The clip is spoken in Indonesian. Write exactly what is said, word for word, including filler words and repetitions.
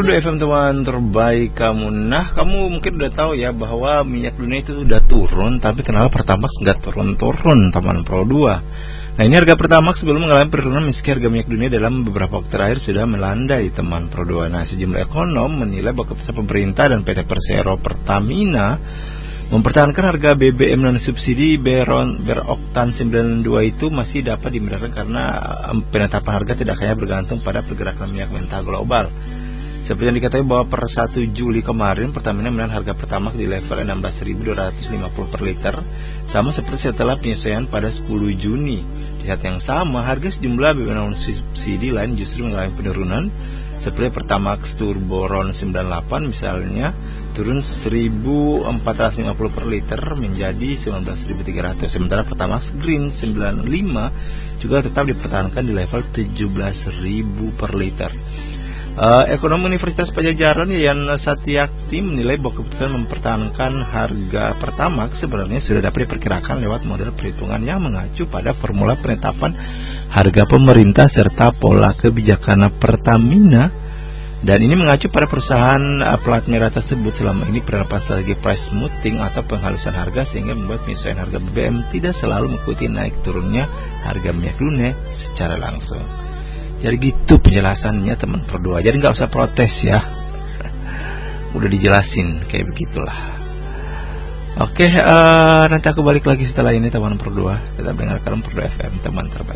Produk F M teman terbaik kamu. Nah, kamu mungkin udah tahu ya bahwa minyak dunia itu udah turun, tapi kenapa Pertamax nggak turun-turun teman Pro dua? Nah, ini harga Pertamax sebelum mengalami penurunan meski harga minyak dunia dalam beberapa waktu terakhir sudah melandai teman Pro dua. Nah, sejumlah ekonom menilai bahwa keputusan pemerintah dan P T Persero Pertamina mempertahankan harga B B M non subsidi Beron Beroktan sembilan puluh dua itu masih dapat dibenarkan karena penetapan harga tidak hanya bergantung pada pergerakan minyak mentah global. Seperti yang diketahui bahwa per satu Juli kemarin Pertamina menahan harga Pertamax di level enam belas ribu dua ratus lima puluh per liter, sama seperti setelah penyesuaian pada sepuluh Juni. Di saat yang sama, harga sejumlah B B M non subsidi lain justru mengalami penurunan, seperti Pertamax Turbo Ron sembilan puluh delapan misalnya turun seribu empat ratus lima puluh per liter menjadi sembilan belas ribu tiga ratus. Sementara Pertamax Green sembilan puluh lima juga tetap dipertahankan di level tujuh belas ribu per liter. Uh, Ekonom Universitas Pajajaran Yayan Satyakti menilai bahwa keputusan mempertahankan harga Pertamax sebenarnya sudah dapat diperkirakan lewat model perhitungan yang mengacu pada formula penetapan harga pemerintah serta pola kebijakan Pertamina, dan ini mengacu pada perusahaan uh, plat merah tersebut selama ini penerapan strategi price smoothing atau penghalusan harga sehingga membuat penyesuaian harga B B M tidak selalu mengikuti naik turunnya harga minyak dunia secara langsung. Jadi gitu penjelasannya teman Pro dua. Jadi nggak usah protes ya. Udah dijelasin kayak begitulah. Oke, uh, nanti aku balik lagi setelah ini teman Pro dua. Tetap dengarkan Pro dua F M teman terbaik.